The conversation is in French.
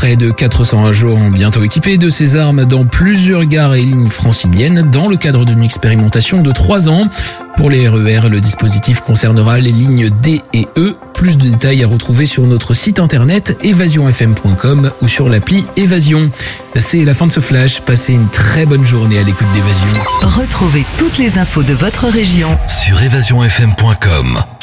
Près de 400 agents bientôt équipés de ces armes dans plusieurs gares et lignes franciliennes dans le cadre d'une expérimentation de 3 ans. Pour les RER, le dispositif concernera les lignes D et E. Plus de détails à retrouver sur notre site internet evasionfm.com ou sur l'appli Évasion. C'est la fin de ce flash. Passez une très bonne journée à l'écoute d'Évasion. Retrouvez toutes les infos de votre région sur evasionfm.com.